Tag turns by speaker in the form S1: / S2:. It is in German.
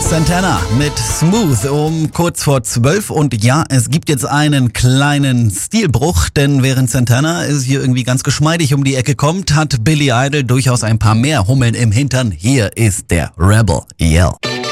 S1: Santana mit Smooth um kurz vor 12. Und ja, es gibt jetzt einen kleinen Stilbruch, denn während Santana ist hier irgendwie ganz geschmeidig um die Ecke kommt, hat Billy Idol durchaus ein paar mehr Hummeln im Hintern. Hier ist der Rebel Yell.